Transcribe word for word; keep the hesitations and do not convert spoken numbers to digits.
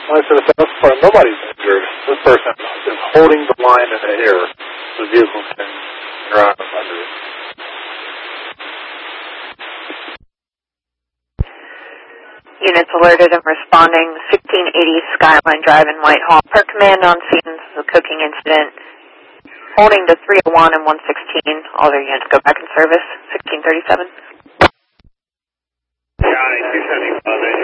I said, that's far, nobody's injured. This person is holding the line in the air. The vehicle can drive under it. Units alerted and responding. sixteen eighty Skyline Drive in Whitehall. Per command on scene, this is a cooking incident. Holding to three oh one and one sixteen. All their units go back in service. sixteen thirty-seven. County two seventy-five.